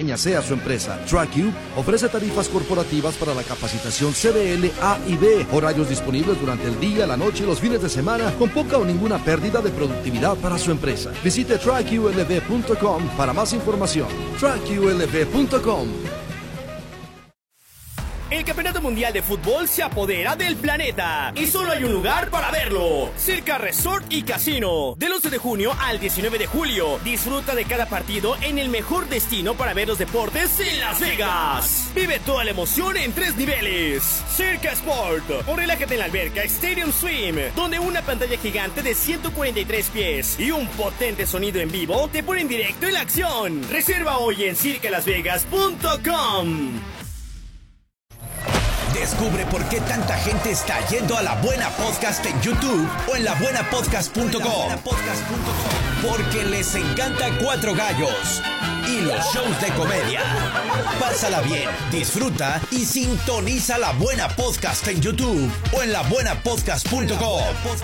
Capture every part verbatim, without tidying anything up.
pequeña sea su empresa. TrackU ofrece tarifas corporativas para la capacitación C D L A y B, horarios disponibles durante el día, la noche y los fines de semana, con poca o ninguna pérdida de productividad para su empresa. Visite track u l v punto com para más información. track u l v punto com. El Campeonato Mundial de Fútbol se apodera del planeta y solo hay un lugar para verlo: Circa Resort y Casino. Del once de junio al diecinueve de julio, disfruta de cada partido en el mejor destino para ver los deportes en Las Vegas. Vive toda la emoción en tres niveles: Circa Sport, o relájate en la alberca Stadium Swim, donde una pantalla gigante de ciento cuarenta y tres pies y un potente sonido en vivo te ponen directo en la acción. Reserva hoy en circa las vegas punto com. Descubre por qué tanta gente está yendo a La Buena Podcast en YouTube o en la buena podcast punto com. Porque les encanta Cuatro Gallos y los shows de comedia. Pásala bien, disfruta y sintoniza La Buena Podcast en YouTube o en la buena podcast punto com.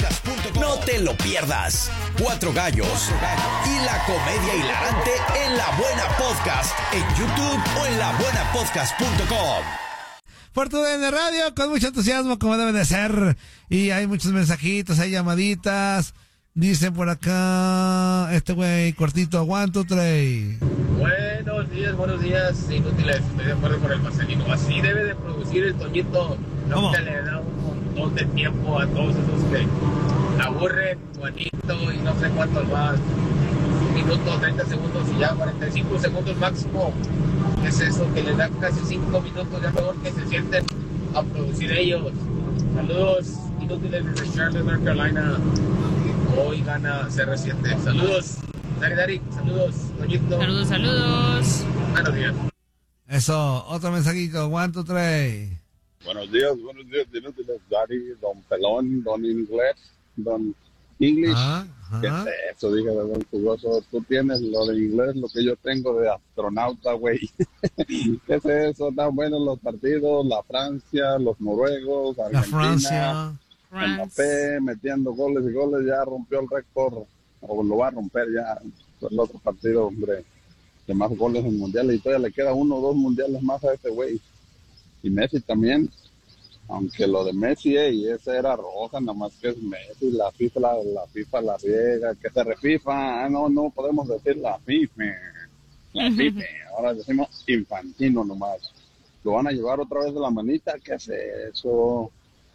No te lo pierdas. Cuatro Gallos y la comedia hilarante en La Buena Podcast en YouTube o en la buena podcast punto com. Por tu D N Radio, con mucho entusiasmo, como debe de ser. Y hay muchos mensajitos, hay llamaditas. Dicen por acá, este güey, cortito, one, two, three. Buenos días, buenos días, inútiles. Estoy de acuerdo con el Marcelino. Así debe de producir el Toñito. No que le da un montón de tiempo a todos esos que aburren, Juanito y no sé cuántos más. Un minuto, treinta segundos y ya cuarenta y cinco segundos máximo. ¿Qué es eso? Que les da casi cinco minutos, ya mejor que se sienten a producir ellos. Saludos, inútiles desde Charlotte, North Carolina. Hoy gana C R siete. Saludos, Dari Dari, saludos, Toñito. Saludos, saludos. Buenos días. Eso, otro mensajito, one, two, three. Buenos días, buenos días, inútiles, Dari, don Pelón, don Inglés, don English. Ah, ¿qué es eso? Dije, don Jugoso, tú tienes lo de inglés, lo que yo tengo de astronauta, güey. ¿Qué es eso? Están buenos los partidos, la Francia, los noruegos, Argentina. La Francia. Mbappé metiendo goles y goles, ya rompió el récord, o lo va a romper ya el otro partido, hombre, de más goles en mundiales, y todavía le queda uno o dos mundiales más a ese güey. Y Messi también, aunque lo de Messi, eh, y esa era roja, nada más que es Messi, la FIFA, la, la FIFA la riega, que se refifa, ah, no, no podemos decir la FIFA, la FIFA, ahora decimos Infantino nomás. Lo van a llevar otra vez de la manita, ¿qué es eso?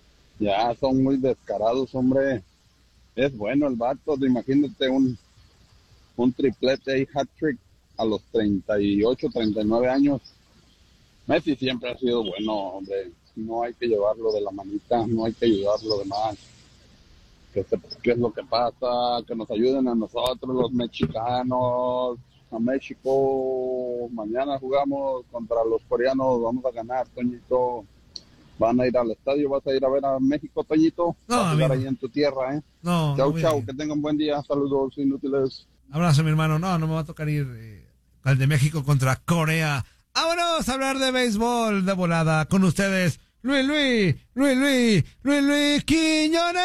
Ya son muy descarados, hombre. Es bueno el vato, imagínate un, un triplete y hat-trick a los treinta y ocho, treinta y nueve años. Messi siempre ha sido bueno, hombre. No hay que llevarlo de la manita, no hay que ayudarlo de más. ¿Qué, ¿Qué es lo que pasa? Que nos ayuden a nosotros, los mexicanos, a México. Mañana jugamos contra los coreanos, vamos a ganar, Toñito. Van a ir al estadio, vas a ir a ver a México, Toñito. No, vas a jugar ahí en tu tierra, ¿eh? No. Chau, no chau, que tengan buen día. Saludos, inútiles. Abrazo, mi hermano. No, no me va a tocar ir eh, al de México contra Corea. Vámonos a hablar de béisbol de volada. Con ustedes, Luis Luis, Luis Luis, Luis Luis Quiñones.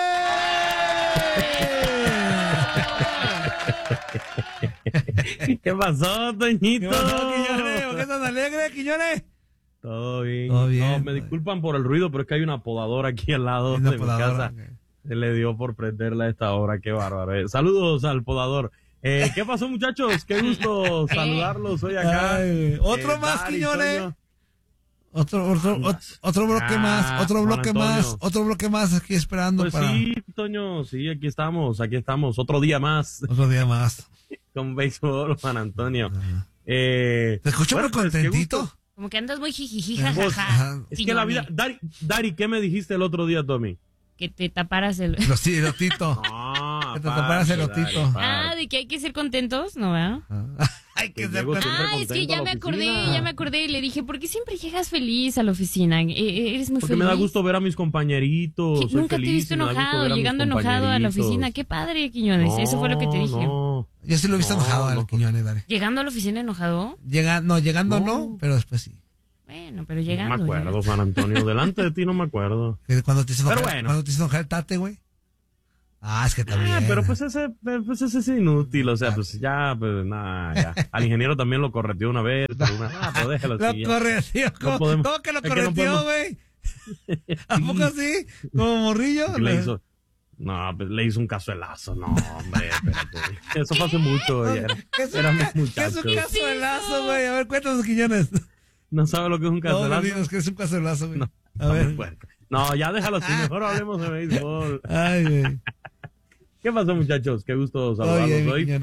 ¿Qué pasó, Toñito? ¿Qué pasó, Quiñones? ¿Por qué estás alegre, Quiñones? Todo bien. Todo bien. No, me disculpan por el ruido, pero es que hay una podadora aquí al lado de mi casa. Okay. Se le dio por prenderla a esta hora, qué bárbaro. Eh, saludos al podador. Eh, ¿Qué pasó, muchachos? Qué gusto saludarlos hoy acá. Ay, otro eh, más, Quiñones. Otro, otro, otro, otro bloque ah, más, otro bloque más, otro bloque más aquí esperando. Pues para... sí, Toño, sí, aquí estamos, aquí estamos, otro día más. Otro día más. Con béisbol, Juan Antonio. Uh-huh. Eh, ¿Te escucho bueno, muy contentito? Pues, como que andas muy jijiji, jajaja. Es que la vida... Dari, Dari, ¿qué me dijiste el otro día, Tommy? Que te taparas el... Los sí, el otito. Ah, que te taparas el otito. Ah, de que hay que ser contentos, ¿no, verdad? Hay que ser contentos. Ah, es que ya me acordé, ya me acordé y le dije, ¿por qué siempre llegas feliz a la oficina? E- eres muy Porque feliz. me da gusto ver a mis compañeritos. Soy Nunca feliz, te he visto enojado, llegando enojado a la oficina. Qué padre, Quiñones. No, eso fue lo que te dije. No. Yo sí lo he visto no, enojado no. al Quiñones, Dari. ¿Llegando a la oficina enojado? Llega, no, llegando no, no pero después sí. Bueno, pero llegando. No me acuerdo, Juan Antonio. Delante de ti no me acuerdo. Cuando te hizo enojar, pero bueno. Cuando te hizo enojar el Tate, güey. Ah, es que también. Ah, pero pues ese, pues ese es inútil, o sea, pues ya, pues nada, ya. Al ingeniero también lo correteó una vez, pero una, ah, pues déjalo Lo así, correteó, ¿cómo, no podemos, ¿cómo que lo es que no correteó, güey? podemos... ¿A poco así? ¿Como morrillo? Le hizo, no, pues le hizo un cazuelazo, no, hombre, espérate. Eso fue hace mucho, güey. Era, ¿Qué es un, éramos ¿qué muchachos. es un cazuelazo, güey? A ver, cuéntanos, Quiñones. ¿No sabe lo que es un cazuelazo? No, dinos que es un cazuelazo, güey. No, a ver. No, ya déjalo así, mejor hablemos de béisbol. Ay, güey. ¿Qué pasó, muchachos? Qué gusto saludarlos Oye, hoy.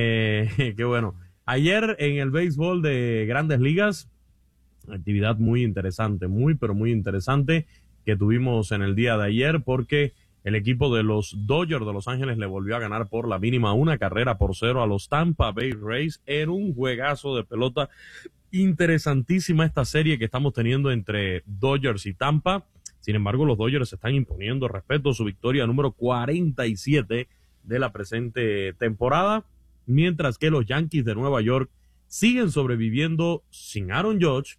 Eh, qué bueno. Ayer en el béisbol de Grandes Ligas, actividad muy interesante, muy, pero muy interesante que tuvimos en el día de ayer porque el equipo de los Dodgers de Los Ángeles le volvió a ganar por la mínima una carrera por cero a los Tampa Bay Rays en un juegazo de pelota. Interesantísima esta serie que estamos teniendo entre Dodgers y Tampa. Sin embargo, los Dodgers se están imponiendo respeto a su victoria número cuarenta y siete de la presente temporada, mientras que los Yankees de Nueva York siguen sobreviviendo sin Aaron Judge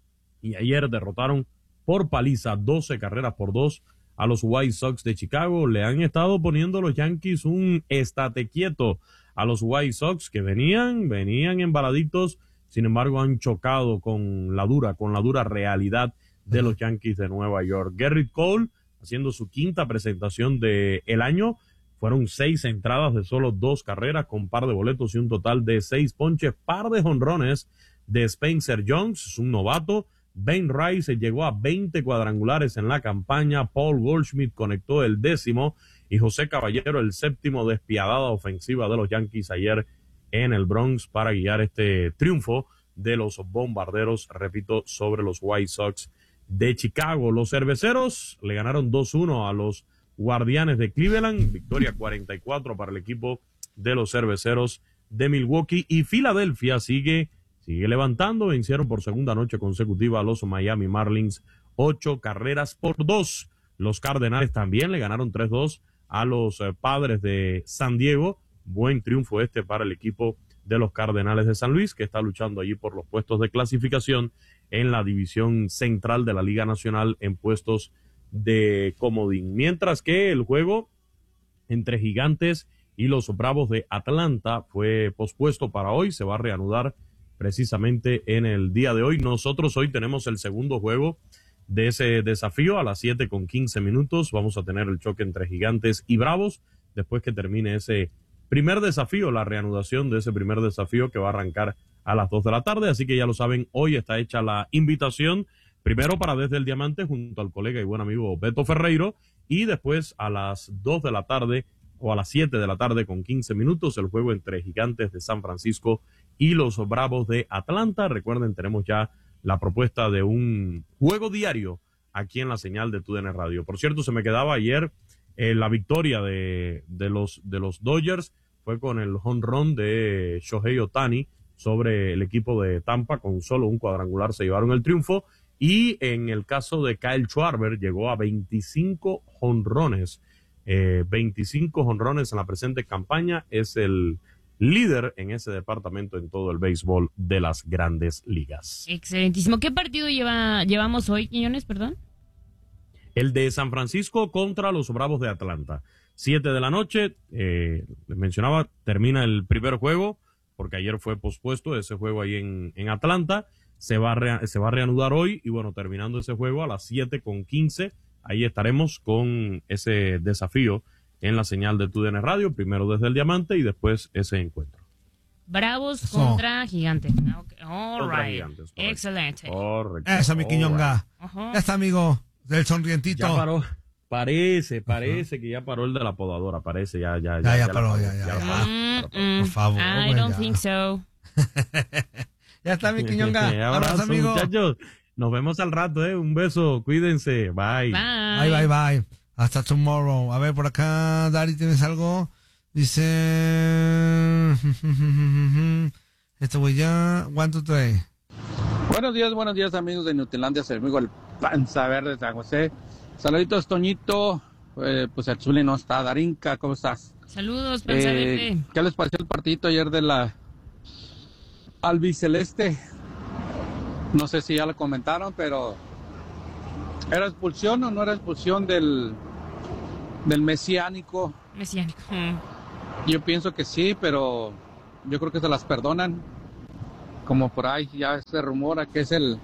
y ayer derrotaron por paliza doce carreras por dos a los White Sox de Chicago. Le han estado poniendo los Yankees un estate quieto a los White Sox que venían, venían embaladitos, sin embargo han chocado con la dura, con la dura realidad de los Yankees de Nueva York. Gerrit Cole haciendo su quinta presentación del año. Fueron seis entradas de solo dos carreras con par de boletos y un total de seis ponches, par de jonrones de Spencer Jones, un novato. Ben Rice llegó a veinte cuadrangulares en la campaña. Paul Goldschmidt conectó el décimo y José Caballero el séptimo. Despiadada ofensiva de los Yankees ayer en el Bronx para guiar este triunfo de los bombarderos, repito, sobre los White Sox de Chicago. Los cerveceros le ganaron dos uno a los Guardianes de Cleveland, victoria cuarenta y cuatro para el equipo de los cerveceros de Milwaukee, y Filadelfia sigue, sigue levantando, vencieron por segunda noche consecutiva a los Miami Marlins, ocho carreras por dos. Los Cardenales también le ganaron tres dos a los eh, Padres de San Diego, buen triunfo este para el equipo de los Cardenales de San Luis, que está luchando allí por los puestos de clasificación en la división central de la Liga Nacional en puestos de comodín. Mientras que el juego entre Gigantes y los Bravos de Atlanta fue pospuesto para hoy, se va a reanudar precisamente en el día de hoy. Nosotros hoy tenemos el segundo juego de ese desafío a las siete con quince minutos. Vamos a tener el choque entre Gigantes y Bravos después que termine ese primer desafío, la reanudación de ese primer desafío que va a arrancar a las dos de la tarde, así que ya lo saben, hoy está hecha la invitación, primero para Desde el Diamante junto al colega y buen amigo Beto Ferreiro, y después a las dos de la tarde o a las siete de la tarde con quince minutos, el juego entre Gigantes de San Francisco y los Bravos de Atlanta. Recuerden, tenemos ya la propuesta de un juego diario aquí en la señal de T U D N Radio. Por cierto, se me quedaba ayer eh, la victoria de, de, los, de los Dodgers, fue con el home run de Shohei Ohtani sobre el equipo de Tampa, con solo un cuadrangular se llevaron el triunfo, y en el caso de Kyle Schwarber llegó a veinticinco jonrones, eh, veinticinco jonrones en la presente campaña, es el líder en ese departamento en todo el béisbol de las Grandes Ligas. Excelentísimo. ¿Qué partido lleva, llevamos hoy, Quiñones, perdón? El de San Francisco contra los Bravos de Atlanta. Siete de la noche, eh, les mencionaba, termina el primer juego, porque ayer fue pospuesto ese juego ahí en, en Atlanta, se va, a rea, se va a reanudar hoy, y bueno, terminando ese juego a las siete con quince, ahí estaremos con ese desafío en la señal de T U D N Radio, primero Desde el Diamante y después ese encuentro. Bravos so. contra Gigantes. Okay. All contra right. Gigantes, correcto. Excelente. Correcto. Esa, mi Quiñonga. Right. Ya está, amigo, del sonrientito. Ya paró. Parece, parece uh-huh. que ya paró el de la podadora, parece, ya, ya, ya. Ya, ya, ya paró, paró, ya, ya. ya, ya. ya. Mm-mm. Por favor. I güey, don't ya. think so. Ya está, mi Quiñonga. Abrazo, Abrazo, amigo. muchachos. Nos vemos al rato, eh. Un beso, cuídense. Bye. Bye. Bye, bye, bye. Hasta tomorrow. A ver, por acá, Dari, ¿tienes algo? Dice... Este güey ya... One, two, three. Buenos días, buenos días, amigos de Nutilandia, soy amigo el Panza Verde de San José. Saluditos, Toñito. Eh, pues el Zuli no está. Darinka, ¿cómo estás? Saludos, Panza eh, Verde. ¿Qué les pareció el partidito ayer de la albiceleste? No sé si ya lo comentaron, pero ¿era expulsión o no era expulsión del, del mesiánico Mesiánico. Yo pienso que sí, pero yo creo que se las perdonan. Como por ahí ya se rumora que es el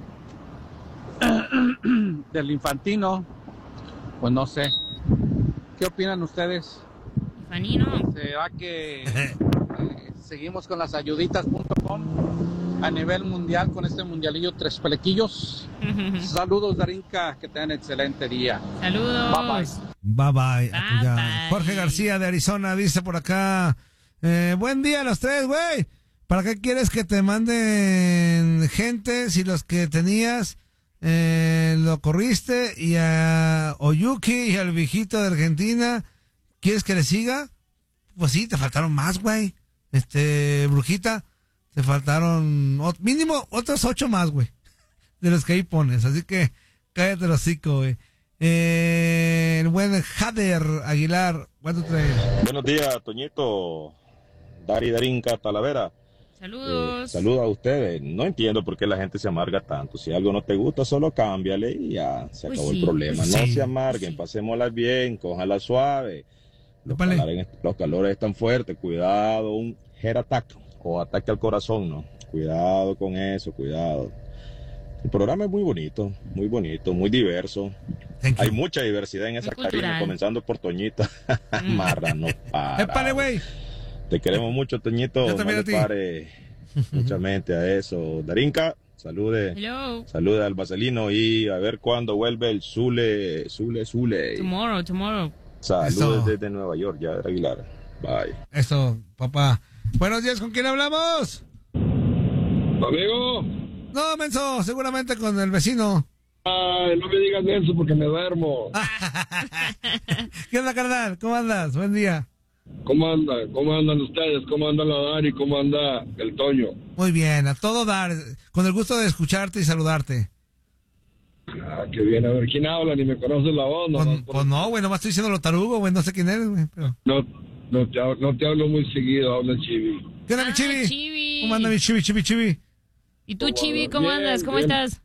del Infantino. Pues no sé. ¿Qué opinan ustedes? Infanino. ¿Será que eh, seguimos con las ayuditas punto com a nivel mundial con este mundialillo tres pelequillos? Saludos, Darinka, que tengan excelente día. Saludos. Bye bye. Bye bye. Bye, Ya. bye. Jorge García de Arizona dice por acá, eh, buen día a los tres, güey. ¿Para qué quieres que te manden gente si los que tenías eh, lo corriste? Y a Oyuki y al viejito de Argentina, ¿quieres que le siga? Pues sí, te faltaron más, güey. Este, Brujita, te faltaron ot- mínimo otros ocho más, güey. De los que ahí pones. Así que cállate los hocico, güey. Eh, el buen Jader Aguilar, ¿cuánto traes? Buenos días, Toñito, Dari Darinka, Talavera. Saludos. Eh, saludos a ustedes. No entiendo por qué la gente se amarga tanto. Si algo no te gusta, solo cámbiale y ya se Pues acabó sí, el problema. pues no sí, se amarguen, pasémosla bien, cójala suave. Los Épale. calores, los calores están fuertes. Cuidado, un heart attack o ataque al corazón, ¿no? Cuidado con eso, cuidado. El programa es muy bonito, muy bonito, muy diverso. Thank you. Hay mucha diversidad en esa Muy cultural. cabina, comenzando por Toñita. Mm. Marrano para. Épale, güey. Te queremos mucho, Toñito. Yo también no a ti. le pare mucha mente a eso. Darinka, salude. Hello. Salude al Vaselino y a ver cuándo vuelve el Zule, Zule, Zule. Tomorrow, tomorrow. Saludos Eso. desde Nueva York, ya Aguilar. Bye. Eso, papá. Buenos días, ¿con quién hablamos? Amigo, No, menso, seguramente con el vecino. ay, no me digas eso porque me duermo. ¿Qué onda, carnal? ¿Cómo andas? Buen día. ¿Cómo andan? ¿Cómo andan ustedes? ¿Cómo anda la Dari? ¿Cómo anda el Toño? Muy bien, a todo dar. Con el gusto de escucharte y saludarte. Ah, qué bien. A ver, ¿quién habla? Ni me conoces la voz. Pues, nomás por- pues no, güey, nomás estoy diciendo lo tarugo, güey, no sé quién eres, güey. Pero... No, no, te, hab- no te hablo muy seguido, habla Chivi. ¿Qué onda, mi Ah, chivi? Chivi. ¿Cómo anda mi chivi, chivi, chivi? ¿Y tú, ¿Cómo Chivi, andas? cómo Bien, andas? ¿Cómo bien. estás?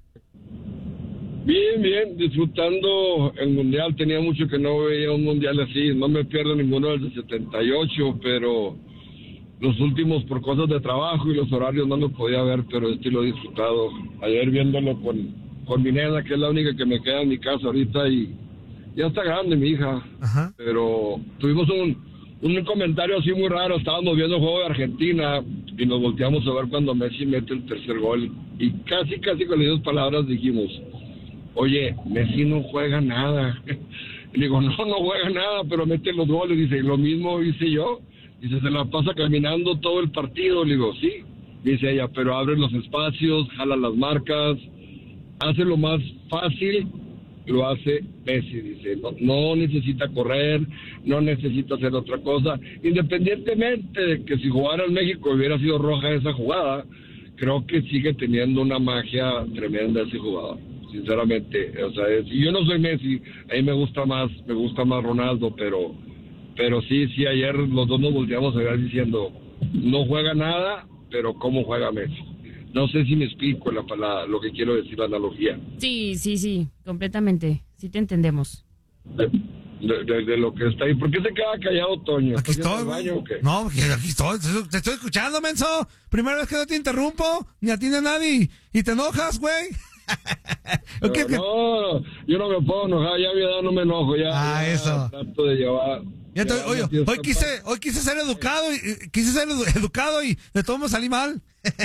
Bien, bien, disfrutando el mundial. Tenía mucho que no veía un mundial así. No me pierdo ninguno del de setenta y ocho, pero los últimos por cosas de trabajo y los horarios no lo podía ver, pero este lo he disfrutado. Ayer viéndolo con, con mi nena, que es la única que me queda en mi casa ahorita, y ya está grande mi hija. Ajá. Pero tuvimos un, un comentario así muy raro. Estábamos viendo el juego de Argentina y nos volteamos a ver cuando Messi mete el tercer gol. Y casi, casi con las mismas palabras dijimos: oye, Messi no juega nada. Y digo, no, no juega nada, pero mete los goles. Dice, lo mismo hice yo. Dice, se la pasa caminando todo el partido. Le digo, sí. Dice ella, pero abre los espacios, jala las marcas, hace lo más fácil, lo hace Messi. Dice, no, no necesita correr, no necesita hacer otra cosa. Independientemente de que si jugara en México hubiera sido roja esa jugada, creo que sigue teniendo una magia tremenda ese jugador. Sinceramente, o sea, es, y yo no soy Messi, a mí me gusta más, me gusta más Ronaldo, pero, pero sí, sí, ayer los dos nos volteamos a ver diciendo, no juega nada, pero cómo juega Messi. No sé si me explico la, la, lo que quiero decir, la analogía. Sí, sí, sí, completamente. Sí te entendemos. De, de, de, de lo que está ahí. ¿Por qué se queda callado, Toño? Aquí ¿Estás estoy, en el güey. baño o qué? No, porque aquí estoy, te, te estoy escuchando, menso. Primera vez que no te interrumpo, ni a ti ni a nadie. Y te enojas, güey. Pero ¿Qué- qué- no, yo no me puedo enojar, ya a mi edad no me enojo, ya. Ah, ya eso. Trato de llevar. Ya estoy- llevar oye, mi fiesta hoy en quise, paz. hoy quise ser educado y y quise ser edu- educado y de todo me salí mal.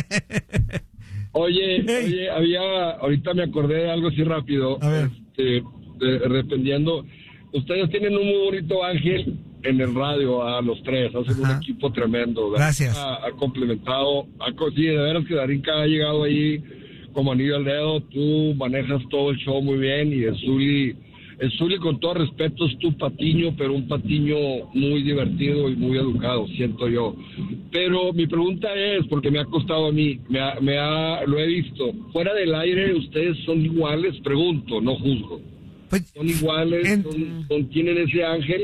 Oye, Hey. oye, había, ahorita me acordé de algo así rápido. A ver. Este, de- dependiendo, ustedes tienen un muy bonito ángel en el radio, a los tres, hacen Ajá. un equipo tremendo. Gracias. Ha, ha complementado, ha, co- sí, de veras que Darinka ha llegado ahí como anillo al dedo, tú manejas todo el show muy bien, y el Zuli, el Zuli con todo respeto es tu patiño, pero un patiño muy divertido y muy educado, siento yo. Pero mi pregunta es, porque me ha costado a mí, me ha, me ha, lo he visto, fuera del aire, ¿ustedes son iguales? Pregunto, no juzgo. Pues, ¿Son iguales? En- ¿Son, son- tienen ese ángel?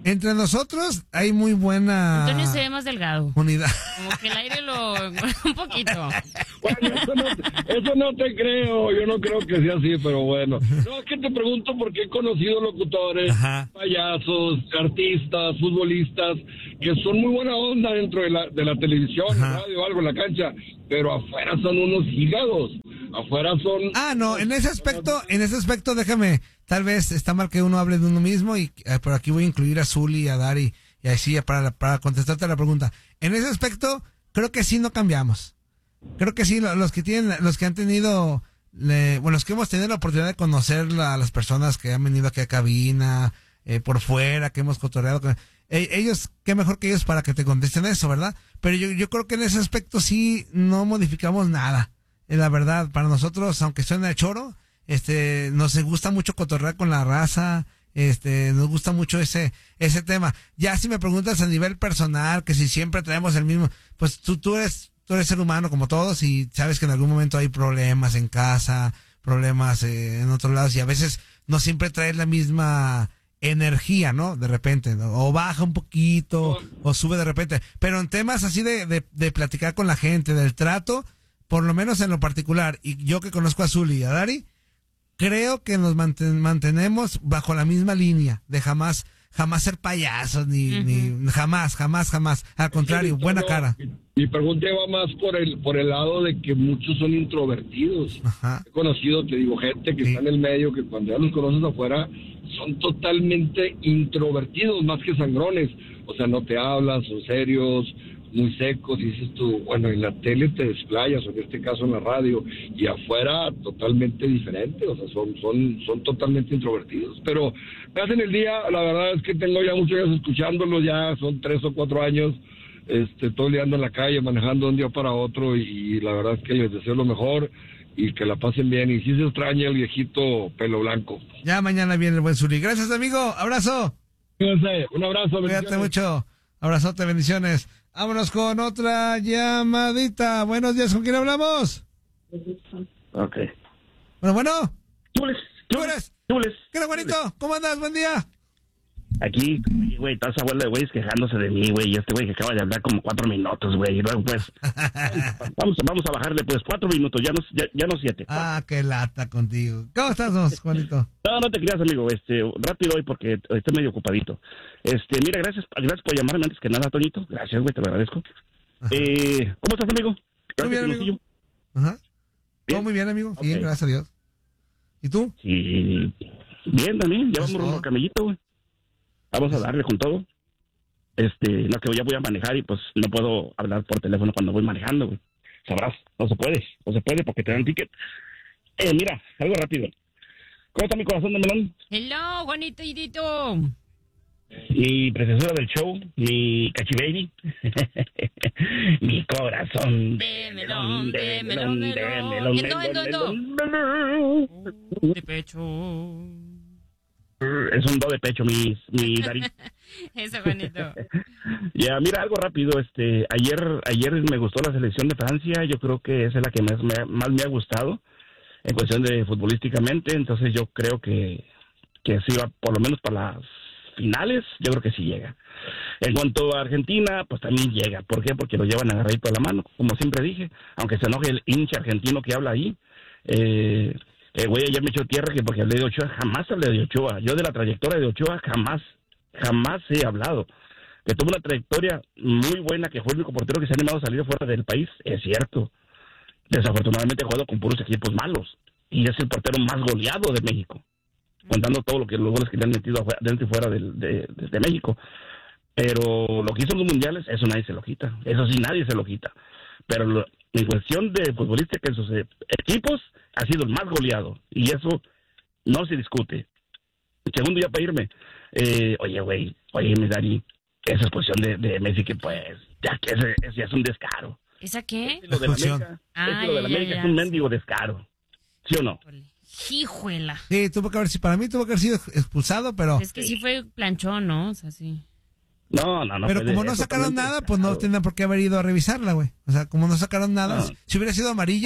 Entre nosotros hay muy buena... Antonio se ve más delgado. Unidad. Como que el aire lo... un poquito. Bueno, eso no, eso no te creo, yo no creo que sea así, pero bueno. No, es que te pregunto porque he conocido locutores, Ajá. payasos, artistas, futbolistas, que son muy buena onda dentro de la, de la televisión, Ajá. radio, algo en la cancha, pero afuera son unos hígados. Afuera son... Ah, no, en ese aspecto, en ese aspecto déjame, tal vez está mal que uno hable de uno mismo, y eh, por aquí voy a incluir a Zuli y a Dari, y así para, para contestarte la pregunta. En ese aspecto, creo que sí no cambiamos. Creo que sí, los que tienen, los que han tenido, le, bueno, los que hemos tenido la oportunidad de conocer a las personas que han venido aquí a cabina, eh, por fuera, que hemos cotorreado con... Eh, ellos, qué mejor que ellos para que te contesten eso, ¿verdad? Pero yo, yo creo que en ese aspecto sí no modificamos nada. La verdad, para nosotros, aunque suene a choro, este, nos gusta mucho cotorrear con la raza, este, nos gusta mucho ese, ese tema. Ya si me preguntas a nivel personal, que si siempre traemos el mismo, pues tú, tú eres, tú eres ser humano como todos y sabes que en algún momento hay problemas en casa, problemas eh, en otros lados y a veces no siempre traes la misma energía, ¿no? De repente, ¿no? O baja un poquito, o sube de repente. Pero en temas así de, de, de platicar con la gente, del trato, por lo menos en lo particular, y yo que conozco a Zuli y a Dari, creo que nos manten, mantenemos bajo la misma línea de jamás jamás ser payasos, ni, uh-huh. ni jamás, jamás, jamás. Al contrario, sí, buena no, cara. Mi pregunta va más por el por el lado de que muchos son introvertidos. Ajá. He conocido, te digo, gente que sí. está en el medio, que cuando ya los conoces afuera, son totalmente introvertidos, más que sangrones. O sea, no te hablan, son serios, muy secos, y dices tú, bueno, en la tele te desplayas, o en este caso en la radio, y afuera totalmente diferente, o sea, son son son totalmente introvertidos, pero me hacen el día, la verdad es que tengo ya muchos años escuchándolos, ya son tres o cuatro años, este, todo el día ando en la calle, manejando de un día para otro, y, y la verdad es que les deseo lo mejor, y que la pasen bien, y sí se extraña el viejito pelo blanco. Ya mañana viene el buen Zuli. Gracias, amigo, abrazo. Fíjense, un abrazo. Cuídate mucho, abrazote, bendiciones. Vámonos con otra llamadita. Buenos días, ¿con quién hablamos? Ok. Bueno, bueno. Chules, Chules. Chules. ¿Qué era, Juanito? ¿Cómo andas? Buen día. Aquí, güey, toda esa bola de güeyes quejándose de mí, güey, y este güey que acaba de hablar como cuatro minutos, güey, y luego, pues, vamos, vamos a bajarle, pues, cuatro minutos, ya no, ya, ya no siete. Ah, qué lata contigo. ¿Cómo estás, Juanito? No, no te creas, amigo, este, rápido hoy porque estoy medio ocupadito. Este, mira, gracias, gracias por llamarme antes que nada, Toñito, gracias, güey, te lo agradezco. Eh, ¿cómo estás, amigo? Gracias, muy bien, amigo. Ajá. Todo muy bien, amigo, okay. Bien, gracias a Dios. ¿Y tú? Sí, bien también, ya vamos rumbo al camellito, güey. Vamos a darle con todo. Este, no, que ya voy a manejar y pues no puedo hablar por teléfono cuando voy manejando, güey. Sabrás, no se puede, no se puede porque te dan ticket. Eh, mira, algo rápido. ¿Cómo está mi corazón de melón? Hello, Juanito Idito. Mi precesora del show, mi cachibaby. Mi corazón de melón, de melón, de melón, de melón, de melón. De pecho. Es un do de pecho, mi, mi Dari. Eso, bonito. Ya, yeah, mira, algo rápido. Este, ayer, ayer me gustó la selección de Francia. Yo creo que esa es la que más me, más me ha gustado en cuestión de futbolísticamente. Entonces yo creo que, que sí va, por lo menos para las finales, yo creo que sí llega. En cuanto a Argentina, pues también llega. ¿Por qué? Porque lo llevan agarradito a la mano, como siempre dije. Aunque se enoje el hincha argentino que habla ahí. Eh... Eh, güey, ayer me echó tierra que porque hablé de Ochoa, jamás hablé de Ochoa. Yo de la trayectoria de Ochoa jamás, jamás he hablado. Que tuvo una trayectoria muy buena, que fue el único portero que se ha animado a salir fuera del país, es cierto. Desafortunadamente ha jugado con puros equipos malos. Y es el portero más goleado de México. Contando todo lo que los goles que le han metido dentro y fuera de, de, de, de México. Pero lo que hizo en los mundiales, eso nadie se lo quita. Eso sí, nadie se lo quita. Pero lo, en cuestión de futbolística en sus eh, equipos, ha sido el más goleado, y eso no se discute. Segundo, ya para irme, eh, oye, güey, oye, mi Dari, esa exposición de, de Messi, que pues, ya que ese, ese es un descaro. ¿Esa qué? Es lo de la América, ah, es lo de la América, ya, ya, es un mendigo descaro, ¿sí o no? Hijuela. Sí, tuvo que haber, si para mí tuvo que haber sido expulsado, pero... Es que sí fue planchón, ¿no? O sea, sí. No, no, no. Pero como no sacaron nada, pues no tendrían por qué haber ido a revisarla, güey. O sea, como no sacaron nada, no. Si hubiera sido amarilla,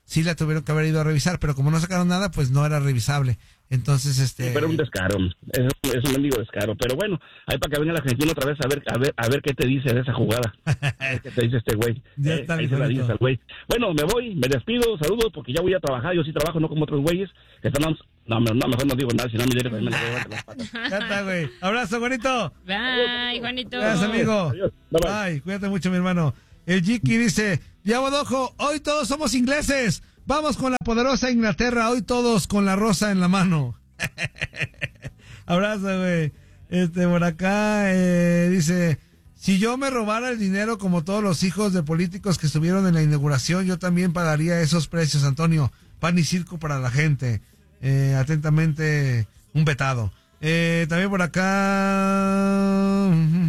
sí la tuvieron que haber ido a revisar, pero como no sacaron nada, pues no era revisable. Entonces, este... Sí, pero un descaro, es, es un mendigo descaro. Pero bueno, ahí para que venga la Argentina otra vez a ver, a ver, a ver qué te dice de esa jugada. A ver qué te dice este güey. Ya eh, está, ahí se la dices al güey. Bueno, me voy, me despido, saludos, porque ya voy a trabajar. Yo sí trabajo, no como otros güeyes que están... No, no, mejor no digo nada, si no me diré también me la las patas. Ya está, güey. Abrazo, Juanito. Bye, Juanito. Gracias, amigo. Adiós. Bye, bye. Ay, cuídate mucho, mi hermano. El Jiki dice, ya Bodojo, hoy todos somos ingleses. Vamos con la poderosa Inglaterra, hoy todos con la rosa en la mano. Abrazo, güey. Este, por acá, eh, dice, si yo me robara el dinero como todos los hijos de políticos que estuvieron en la inauguración, yo también pagaría esos precios, Antonio. Pan y circo para la gente. Eh, atentamente, un vetado. Eh, también por acá...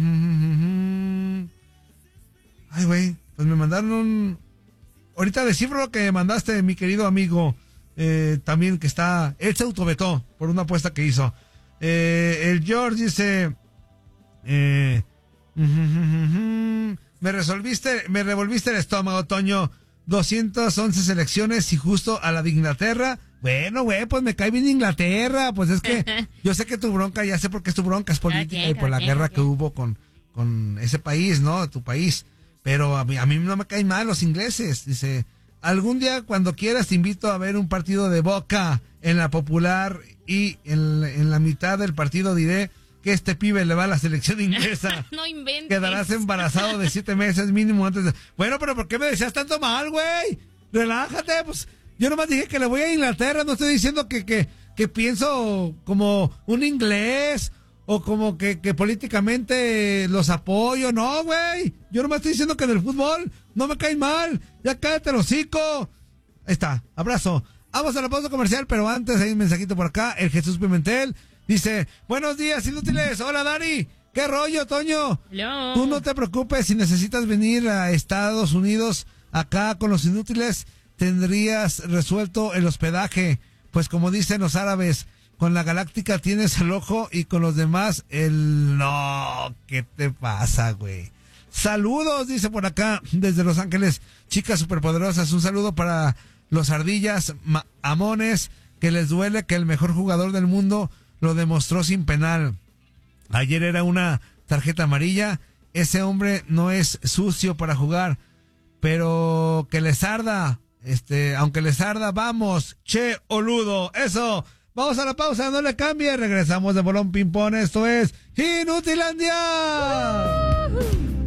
Ay, güey, pues me mandaron un... Ahorita descifro lo que mandaste, mi querido amigo, eh, también que está... Él se autovetó por una apuesta que hizo. Eh, el George dice... Eh, me resolviste, me revolviste el estómago, Toño. doscientas once selecciones y justo a la de Inglaterra. Bueno, güey, pues me cae bien Inglaterra. Pues es que yo sé que tu bronca, ya sé por qué es tu bronca, es política okay, y por la okay, guerra okay. que hubo con, con ese país, ¿no? Tu país. Pero a mí, a mí no me caen mal los ingleses. Dice, algún día cuando quieras te invito a ver un partido de Boca en la Popular y en, en la mitad del partido diré que este pibe le va a la selección inglesa. No inventes. Quedarás embarazado de siete meses mínimo antes de... Bueno, pero ¿por qué me decías tanto mal, güey? Relájate, pues yo nomás dije que le voy a Inglaterra, no estoy diciendo que, que, que pienso como un inglés o como que, que políticamente los apoyo, no, güey. Yo nomás estoy diciendo que en el fútbol no me caen mal, ya cállate el hocico. Ahí está, abrazo. Vamos a la pausa comercial, pero antes hay un mensajito por acá, el Jesús Pimentel. Dice, buenos días, inútiles. Hola, Dani. ¿Qué rollo, Toño? Hello. Tú no te preocupes, si necesitas venir a Estados Unidos, acá con los inútiles, tendrías resuelto el hospedaje. Pues como dicen los árabes, con la Galáctica tienes el ojo y con los demás el... No, ¿qué te pasa, güey? Saludos, dice por acá, desde Los Ángeles, chicas superpoderosas. Un saludo para los ardillas amones, que les duele que el mejor jugador del mundo lo demostró sin penal. Ayer era una tarjeta amarilla. Ese hombre no es sucio para jugar, pero que les arda, este, aunque les arda, vamos, che, oludo, eso. Vamos a la pausa, no le cambie, regresamos de Bolón Ping Pong, esto es Inutilandia.